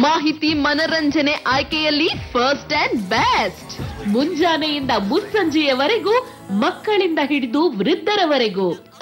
ಮಾಹಿತಿ ಮನರಂಜನೆ ಆಯ್ಕೆಯಲ್ಲಿ ಫಸ್ಟ್ ಅಂಡ್ ಬೆಸ್ಟ್. ಮುಂಜಾನೆಯಿಂದ ಮುಸ್ಸಂಜೆಯವರೆಗೂ, ಮಕ್ಕಳಿಂದ ಹಿಡಿದು ವೃದ್ಧರವರೆಗೂ